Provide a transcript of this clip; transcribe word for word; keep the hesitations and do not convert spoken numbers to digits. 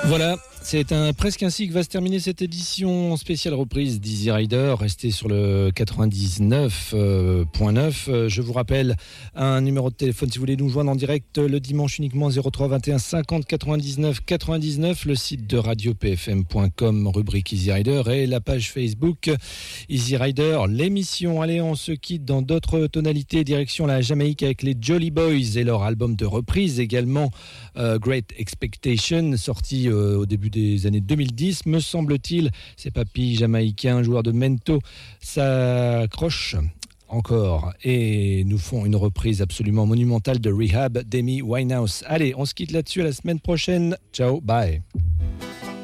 Voilà, c'est un, presque ainsi que va se terminer cette édition spéciale reprise d'Easy Rider. Restez sur le quatre-vingt-dix-neuf point neuf. Je vous rappelle un numéro de téléphone si vous voulez nous joindre en direct le dimanche uniquement zéro trois vingt et un cinquante quatre-vingt-dix-neuf quatre-vingt-dix-neuf. Le site de radio p f m point com, rubrique Easy Rider, et la page Facebook Easy Rider, l'émission. Allez, on se quitte dans d'autres tonalités, direction la Jamaïque avec les Jolly Boys et leur album de reprise également, euh, Great Expectation, sorti euh, au début des années deux mille dix, me semble-t-il. Ces papis jamaïcains, joueurs de Mento, s'accrochent encore et nous font une reprise absolument monumentale de Rehab d'Amy Winehouse. Allez, on se quitte là-dessus, à la semaine prochaine. Ciao, bye.